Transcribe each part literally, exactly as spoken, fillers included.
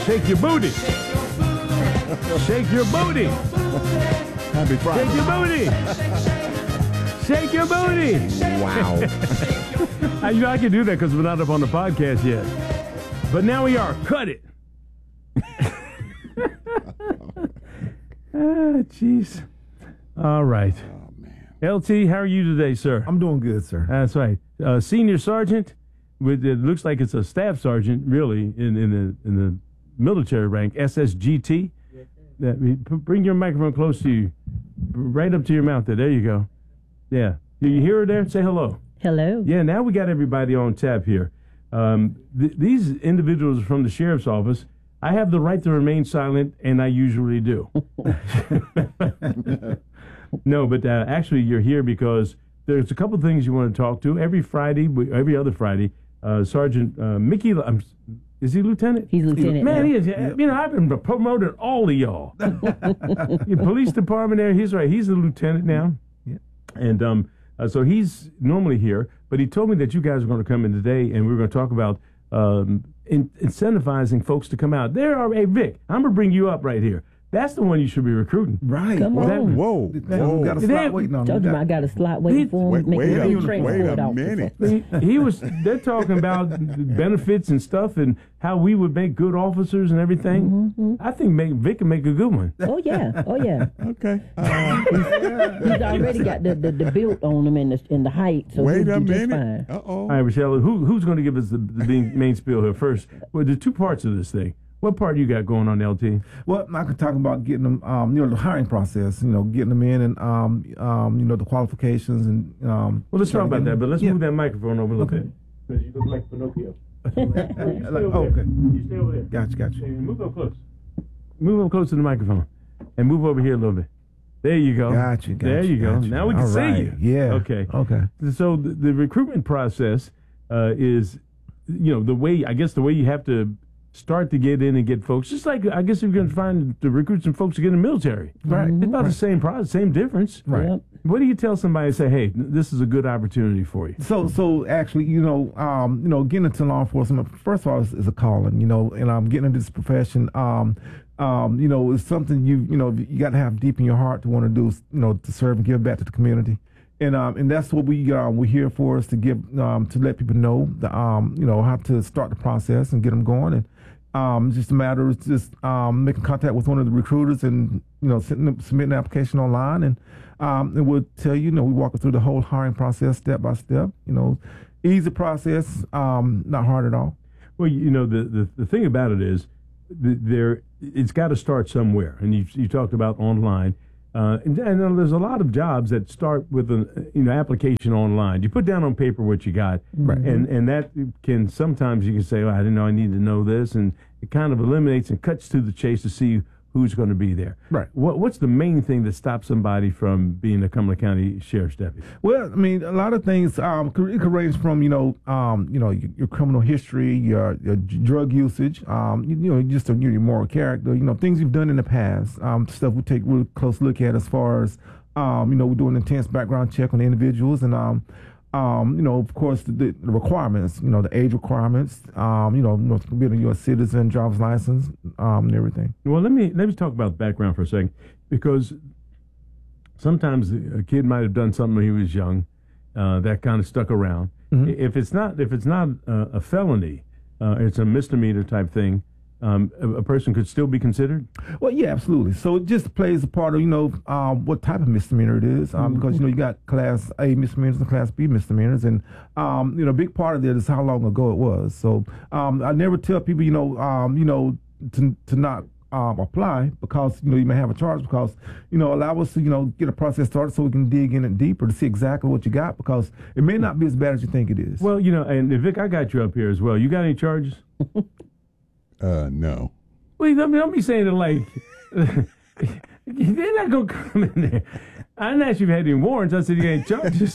Shake your booty. Shake your booty. Happy Friday. Shake your booty. Shake your booty. Wow. I, you know, I can do that because we're not up on the podcast yet. But now we are. Cut it. Ah, jeez. All right. Oh, man. L T, how are you today, sir? I'm doing good, sir. That's right. Uh, senior sergeant, with it looks like it's a staff sergeant, really, in, in the in the military rank, S S G T. Yes, that, bring your microphone close to you, right up to your mouth there. There you go. Yeah. Do you hear her there? Say hello. Hello. Yeah, now we got everybody on tap here. Um, th- these individuals are from the sheriff's office. I have the right to remain silent, and I usually do. No, but uh, actually you're here because there's a couple of things you want to talk to. Every Friday, every other Friday, uh, Sergeant uh, Mickey, um, is he lieutenant? He's lieutenant. Man, now. he is. Yep. You know, I've been promoted all of y'all. Your police department there, he's right. He's a lieutenant now. Yeah. And um, uh, so he's normally here, but he told me that you guys are going to come in today, and we're going to talk about um, in, incentivizing folks to come out. There are, hey, Vic, I'm going to bring you up right here. That's the one you should be recruiting. Right. Come Well, on. Whoa. We Whoa. got a They- slot waiting on Told him. you I got a slot waiting for him. Wait, make wait, him a, a wait transport a officer. minute. He, he was. They're talking about benefits and stuff, and how we would make good officers and everything. Mm-hmm. I think make, Vic can make a good one. Oh yeah, oh yeah. Okay. Uh, He's already got the, the, the build on him and the and the height, so wait he'll a do just minute. fine. Uh-oh. All right, Michelle, who, who's going to give us the, the main, main spiel here first? Well, there's two parts of this thing. What part you got going on, L T? Well, I could talk about getting them, um, you know, the hiring process, you know, getting them in and, um, um, you know, the qualifications and. Um, Well, let's talk about that, but let's yeah. move that microphone over a little Okay. bit. Because you look like Pinocchio. Like, You stay over oh, there. okay. You stay over there. Gotcha, gotcha. Hey, move up close. Move up close to the microphone. And move over here a little bit. There you go. Gotcha, gotcha. There you go. gotcha. Now we can All see right. you. Yeah. Okay. Okay. So the, the recruitment process uh, is, you know, the way, I guess the way you have to start to get in and get folks, just like, I guess if you're going to find to recruit some folks to get in the military. Right. It's about right. the same process, same difference. Right. Yep. What do you tell somebody, say, hey, this is a good opportunity for you? So, so actually, you know, um, you know, getting into law enforcement, first of all, is, is a calling, you know, and I'm um, getting into this profession. Um, um, you know, it's something you, you know, you got to have deep in your heart to want to do, you know, to serve and give back to the community. And um, and that's what we uh, we're here for, is to give um, to let people know the um, you know, how to start the process and get them going. And um, it's just a matter of just um, making contact with one of the recruiters and, you know, sending, submitting an application online, and um, and we'll tell you, you know, we walk through the whole hiring process step by step. You know, easy process, um, not hard at all. Well, you know, the, the, the thing about it is, the, there it's got to start somewhere. And you you talked about online. Uh, and, and there's a lot of jobs that start with an you know application online. You put down on paper what you got, Right. and and that can sometimes you can say, oh, I didn't know I need to know this, and it kind of eliminates and cuts to the chase to see who's going to be there. Right. What what's the main thing that stops somebody from being a Cumberland County Sheriff's deputy? Well, I mean, a lot of things. Um, could- it could range from you know, um, you know, your, your criminal history, your, your drug usage, um, you, you know, just a, your moral character. You know, things you've done in the past. Um, stuff we take a really close look at as far as, um, you know, we're doing an intense background check on the individuals, and um, um, you know, of course, the, the requirements. You know, the age requirements. Um, you know, you know, being a U S citizen, driver's license, um, and everything. Well, let me let me talk about background for a second, because sometimes a kid might have done something when he was young uh, that kind of stuck around. Mhm. If it's not if it's not uh, a felony, uh, it's a misdemeanor type thing. Um, a, a person could still be considered. Well, yeah, absolutely. So it just plays a part of, you know, um, what type of misdemeanor it is, um, because, you know, you got Class A misdemeanors and Class B misdemeanors. And, um, you know, a big part of that is how long ago it was. So um, I never tell people, you know, um, you know, to, to not um, apply because, you know, you may have a charge, because, you know, allow us to, you know, get a process started so we can dig in it deeper to see exactly what you got, because it may not be as bad as you think it is. Well, you know, and Vic, I got you up here as well. You got any charges? Uh, no. Well, don't, don't be saying it like they're not gonna come in there. I didn't ask you if you had any warrants. I said you ain't charges.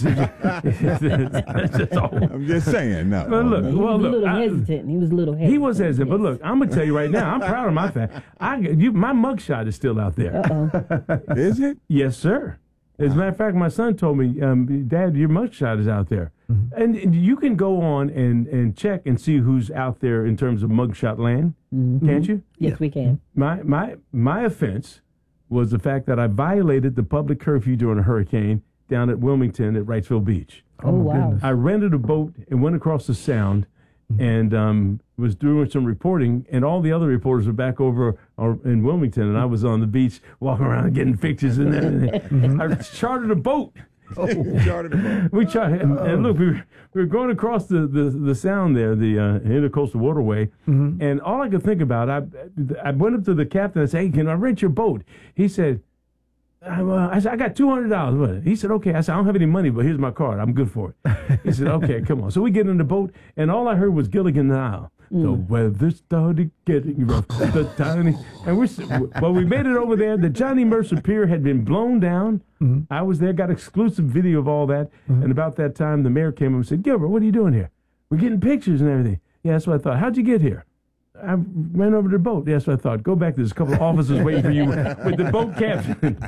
That's just all. I'm just saying, no. But look, He well, was a look, little I- hesitant. He was a little hesitant. He was hesitant, but yes. look, I'm gonna tell you right now, I'm proud of my fact. I you, my mugshot is still out there. Uh-oh. Is it? Yes, sir. As a matter of fact, my son told me, um, Dad, your mugshot is out there. Mm-hmm. And, and you can go on and, and check and see who's out there in terms of mugshot land, Mm-hmm. can't you? Yes, Yeah. we can. My my my offense was the fact that I violated the public curfew during a hurricane down at Wilmington at Wrightsville Beach. Oh, my wow. goodness. I rented a boat and went across the Sound and um, was doing some reporting, and all the other reporters were back over uh, in Wilmington, and I was on the beach walking around getting pictures and everything. I chartered a boat. Oh, chartered a boat. We tried, and, and look, we were, we were going across the, the, the Sound there, the uh, Intercoastal Waterway, and all I could think about, I I went up to the captain and said, "Hey, can I rent your boat?" He said, I, uh, I said, "I got two hundred dollars with it." He said, "Okay." I said, "I don't have any money, but here's my card. I'm good for it." He said, "Okay, come on." So we get in the boat, and all I heard was Gilligan Isle. The weather started getting rough, the tiny, and we're s- well. We made it over there. The Johnny Mercer Pier had been blown down. I was there, got exclusive video of all that. And about that time, the mayor came up and said, "Gilbert, what are you doing here? We're getting pictures and everything." Yeah, that's what I thought. How'd you get here? I ran over to the boat. That's what I thought. Go back. There's a couple of officers waiting for you with the boat captain.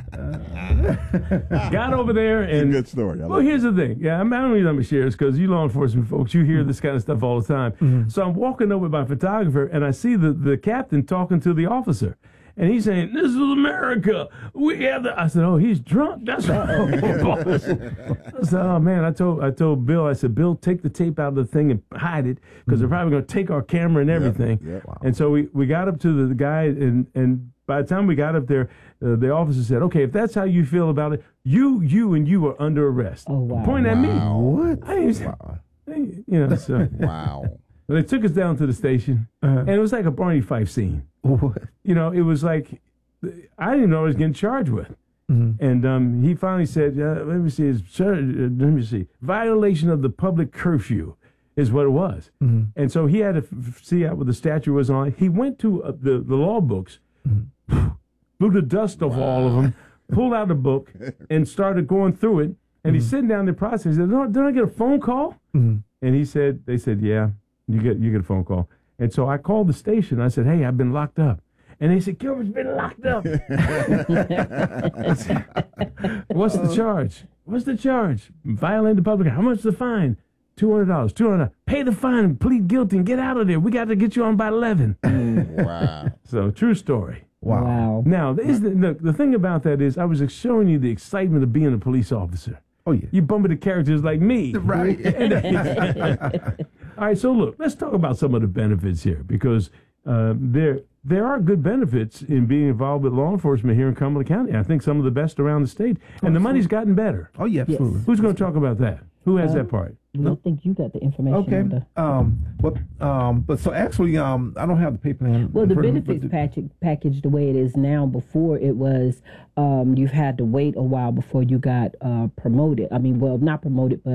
Got over there It's a and good story. I well, like here's the thing. Yeah, I'm, I don't need to share this because you law enforcement folks, you hear this kind of stuff all the time. So I'm walking over with my photographer, and I see the, the captain talking to the officer. And he's saying, "This is America. We have the." I said, "Oh, he's drunk. That's what." I said, "Oh man," I told I told Bill. I said, "Bill, take the tape out of the thing and hide it because they're probably going to take our camera and everything." yep. Wow. And so we, we got up to the, the guy, and and by the time we got up there, uh, the officer said, "Okay, if that's how you feel about it, you you and you are under arrest." Oh, wow. Point at me. Wow. What? I didn't, Wow. you know. So Wow. they took us down to the station, Uh-huh. and it was like a Barney Fife scene. What? You know, it was like I didn't know I was getting charged with. Mm-hmm. And um, he finally said, uh, "Let me see, it's, sir, uh, let me see, violation of the public curfew is what it was." Mm-hmm. And so he had to f- see out what the statute was on. He went to uh, the the law books, blew the dust off all of them, pulled out the book, and started going through it. And he's sitting down there processing. He said, "No, did I get a phone call?" Mm-hmm. And he said, "They said, yeah, you get you get a phone call." And so I called the station. I said, "Hey, I've been locked up." And they said, "Gilbert's been locked up." I said, "What's the charge? What's the charge? Violating the public. How much is the fine?" Two hundred dollars. Two hundred dollars. Pay the fine and plead guilty and get out of there. We got to get you on by eleven. Wow. So true story. Wow. Wow. Now, is the, the the thing about that is, I was showing you the excitement of being a police officer. Oh yeah. You bump into characters like me. Right. All right, so look, let's talk about some of the benefits here because uh, there there are good benefits in being involved with law enforcement here in Cumberland County. I think some of the best around the state, and the money's gotten better. Oh yeah. Absolutely. Who's going to talk about that? Who has Uh, that part? I think you got the information. Okay. on the- Um. But um. But so actually, um, I don't have the paper in. Well, the in front of me, but benefits the- package, package the way it is now. Before it was, um, you had to wait a while before you got uh, promoted. I mean, well, not promoted, but